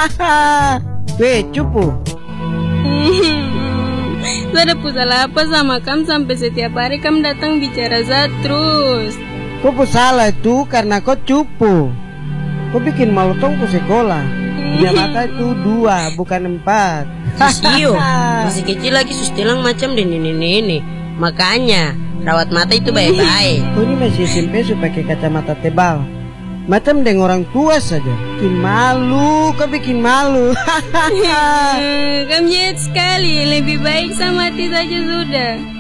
Weh, cupu. Saya ada salah apa sama kamu sampai setiap hari kamu datang bicara saya terus? Kau salah itu karena kau cupu. Kau bikin malu tongku sekolah. Punya mata itu 2 bukan 4. Sisio, masih kecil lagi sustilang macam dan ini. Makanya rawat mata itu baik-baik. Kau ini masih SMP supaya pakai kacamata tebal. Macam dengan orang tua saja. Bikin malu, kau bikin malu. Kamu jahat sekali. Lebih baik sama mati saja sudah.